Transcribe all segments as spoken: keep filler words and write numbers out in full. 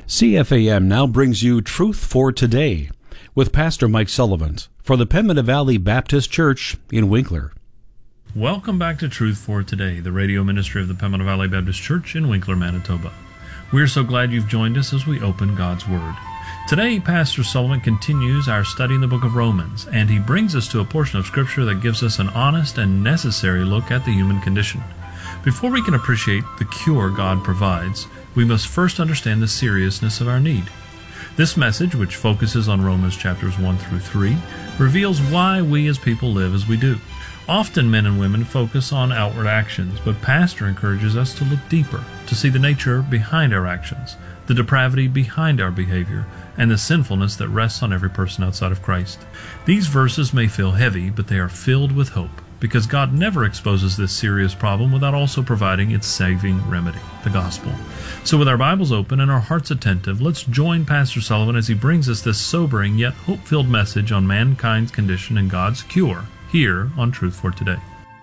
C F A M now brings you Truth for Today with Pastor Mike Sullivan for the Pembina Valley Baptist Church in Winkler. Welcome back to Truth for Today, the radio ministry of the Pembina Valley Baptist Church in Winkler, Manitoba. We're so glad you've joined us as we open God's Word. Today, Pastor Sullivan continues our study in the book of Romans, and he brings us to a portion of Scripture that gives us an honest and necessary look at the human condition. Before we can appreciate the cure God provides, we must first understand the seriousness of our need. This message, which focuses on Romans chapters one through three, reveals why we as people live as we do. Often men and women focus on outward actions, but Pastor encourages us to look deeper, to see the nature behind our actions, the depravity behind our behavior, and the sinfulness that rests on every person outside of Christ. These verses may feel heavy, but they are filled with hope, because God never exposes this serious problem without also providing its saving remedy, the gospel. So with our Bibles open and our hearts attentive, let's join Pastor Sullivan as he brings us this sobering yet hope-filled message on mankind's condition and God's cure, here on Truth for Today.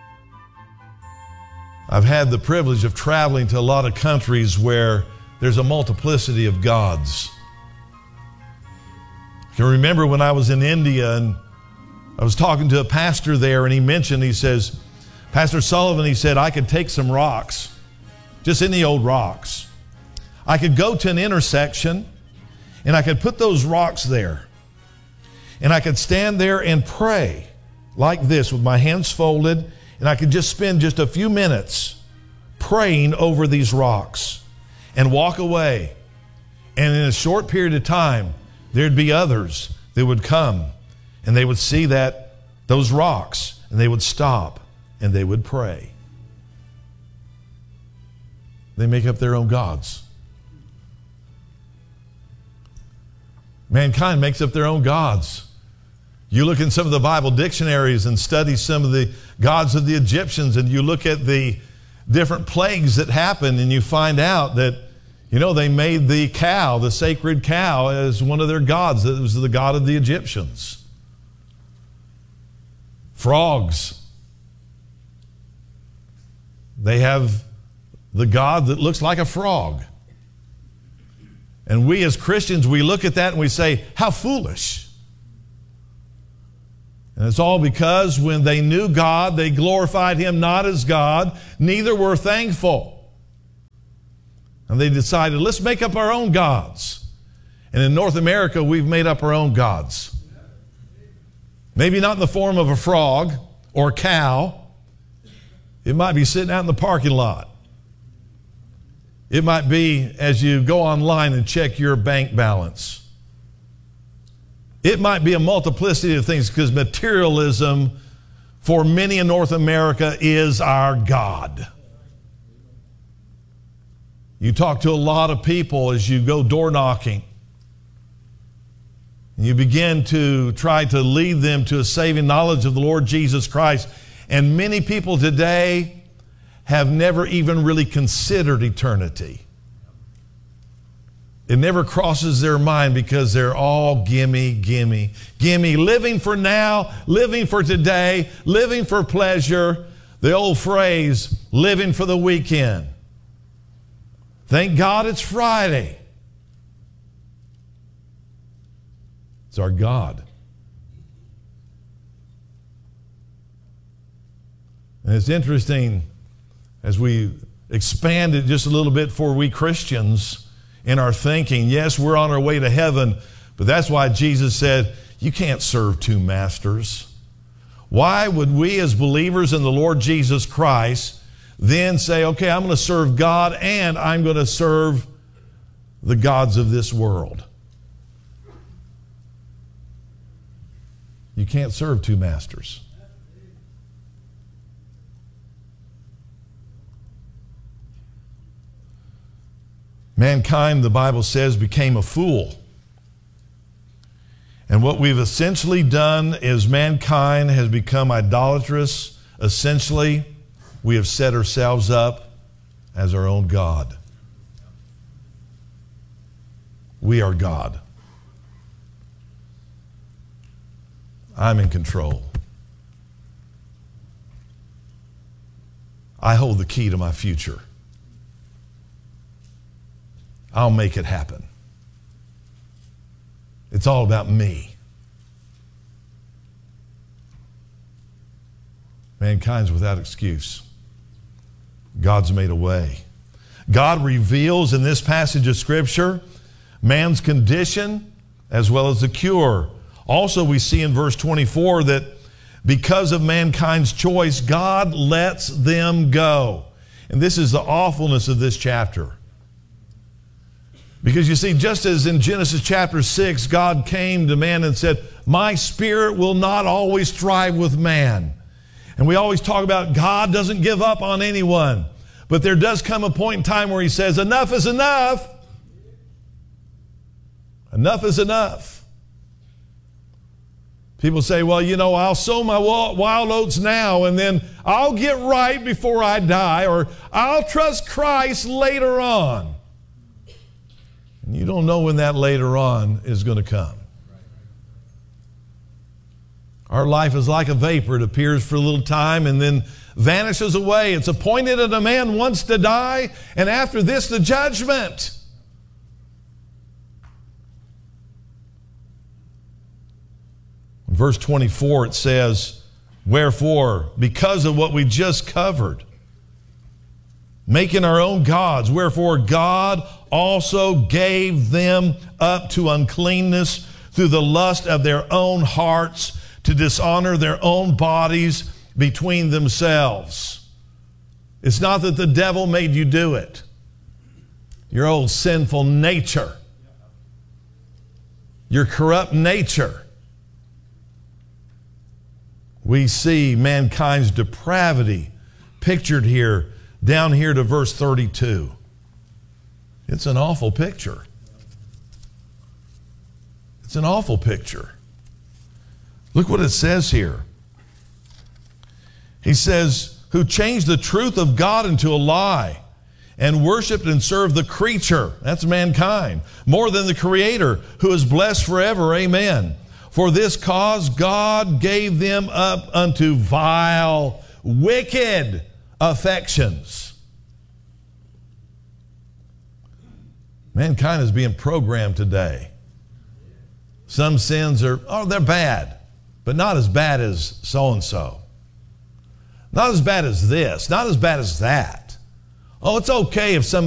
I've had the privilege of traveling to a lot of countries where there's a multiplicity of gods. I can remember when I was in India and I was talking to a pastor there, and he mentioned, he says, Pastor Sullivan, he said, I could take some rocks, just any old rocks. I could go to an intersection, and I could put those rocks there. And I could stand there and pray like this with my hands folded, and I could just spend just a few minutes praying over these rocks and walk away. And in a short period of time, there'd be others that would come. And they would see that, those rocks, and they would stop, and they would pray. They make up their own gods. Mankind makes up their own gods. You look in some of the Bible dictionaries and study some of the gods of the Egyptians, and you look at the different plagues that happened, and you find out that, you know, they made the cow, the sacred cow, as one of their gods. It was the god of the Egyptians. Frogs. They have the God that looks like a frog. And we as Christians, we look at that and we say, how foolish. And it's all because when they knew God, they glorified Him not as God, neither were thankful. And they decided, let's make up our own gods. And in North America, we've made up our own gods. Maybe not in the form of a frog or a cow. It might be sitting out in the parking lot. It might be as you go online and check your bank balance. It might be a multiplicity of things, because materialism for many in North America is our God. You talk to a lot of people as you go door knocking. And you begin to try to lead them to a saving knowledge of the Lord Jesus Christ. And many people today have never even really considered eternity. It never crosses their mind, because they're all gimme, gimme, gimme. Living for now, living for today, living for pleasure. The old phrase, living for the weekend. Thank God it's Friday. It's our God. And it's interesting as we expand it just a little bit for we Christians in our thinking. Yes, we're on our way to heaven, but that's why Jesus said, you can't serve two masters. Why would we as believers in the Lord Jesus Christ then say, okay, I'm going to serve God and I'm going to serve the gods of this world? You can't serve two masters. Mankind, the Bible says, became a fool. And what we've essentially done is mankind has become idolatrous. Essentially, we have set ourselves up as our own God. We are God. I'm in control. I hold the key to my future. I'll make it happen. It's all about me. Mankind's without excuse. God's made a way. God reveals in this passage of Scripture man's condition as well as the cure. Also, we see in verse twenty-four that because of mankind's choice, God lets them go. And this is the awfulness of this chapter. Because you see, just as in Genesis chapter six, God came to man and said, my spirit will not always strive with man. And we always talk about God doesn't give up on anyone. But there does come a point in time where he says, enough is enough. Enough is enough. People say, well, you know, I'll sow my wild oats now and then I'll get right before I die, or I'll trust Christ later on. And you don't know when that later on is going to come. Our life is like a vapor. It appears for a little time and then vanishes away. It's appointed that a man wants to die, and after this, the judgment. In verse twenty-four, it says, wherefore, because of what we just covered, making our own gods, wherefore God also gave them up to uncleanness through the lust of their own hearts, to dishonor their own bodies between themselves. It's not that the devil made you do it. Your old sinful nature. Your corrupt nature. We see mankind's depravity pictured here, down here to verse thirty-two. It's an awful picture. It's an awful picture. Look what it says here. He says, who changed the truth of God into a lie and worshiped and served the creature, that's mankind, more than the Creator, who is blessed forever. Amen. For this cause God gave them up unto vile, wicked affections. Mankind is being programmed today. Some sins are, oh, they're bad, but not as bad as so-and-so. Not as bad as this, not as bad as that. Oh, it's okay if somebody